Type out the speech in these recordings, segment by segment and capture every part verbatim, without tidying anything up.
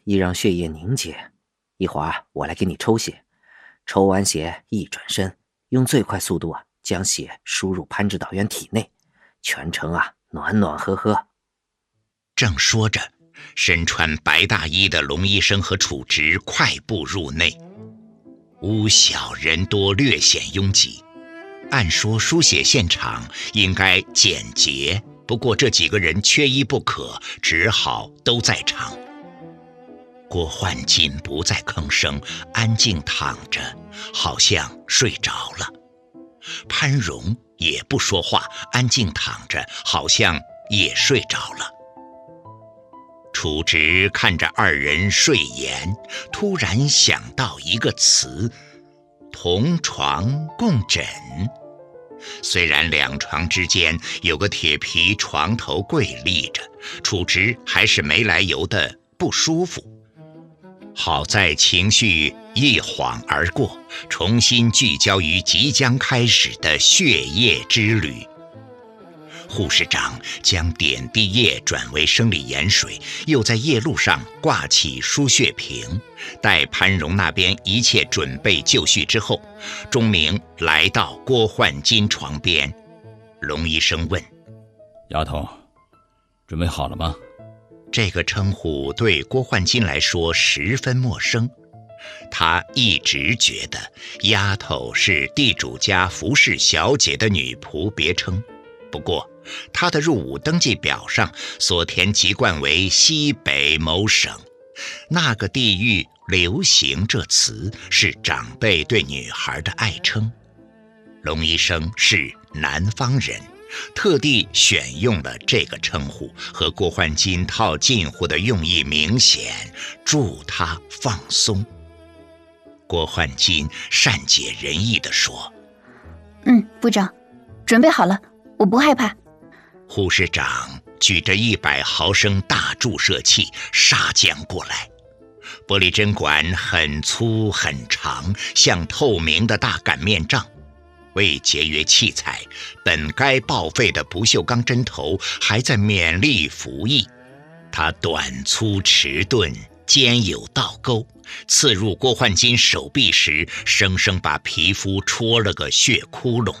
以让血液凝结。一会儿我来给你抽血，抽完血一转身，用最快速度啊将血输入潘指导员体内，全程啊暖暖和和。 正说着，身穿白大衣的龙医生和楚直快步入内。屋小人多，略显拥挤。按说输血现场应该简洁，不过这几个人缺一不可，只好都在场。郭焕金不再吭声，安静躺着，好像睡着了。潘荣也不说话，安静躺着，好像也睡着了。楚直看着二人睡颜，突然想到一个词：同床共枕。虽然两床之间有个铁皮床头柜立着，楚直还是没来由的不舒服。好在情绪一晃而过，重新聚焦于即将开始的血液之旅。护士长将点滴液转为生理盐水，又在液路上挂起输血瓶。待潘荣那边一切准备就绪之后，钟明来到郭焕金床边。龙医生问： 丫头，准备好了吗？ 这个称呼对郭焕金来说十分陌生，他一直觉得丫头是地主家服侍小姐的女仆别称。不过他的入伍登记表上所填籍贯为西北某省，那个地域流行这词，是长辈对女孩的爱称。龙医生是南方人，特地选用了这个称呼，和郭焕金套近乎的用意明显，助他放松。郭焕金善解人意地说： 嗯，部长，准备好了，我不害怕。 护士长举着一百毫升大注射器杀将过来，玻璃针管很粗很长，像透明的大擀面杖。为节约器材，本该报废的不锈钢针头还在勉力服役。它短粗迟钝，尖有倒钩，刺入郭焕金手臂时，生生把皮肤戳了个血窟窿。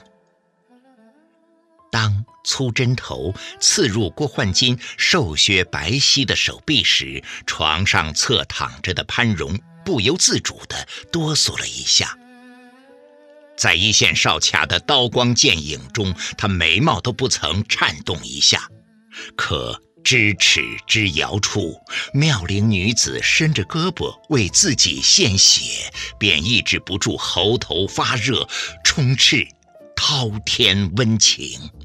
当粗针头刺入郭焕金瘦削白皙的手臂时，床上侧躺着的潘荣不由自主地哆嗦了一下。在一线哨卡的刀光剑影中，他眉毛都不曾颤动一下。可咫尺之遥处，妙龄女子伸着胳膊为自己献血，便抑制不住喉头发热，充斥滔天温情。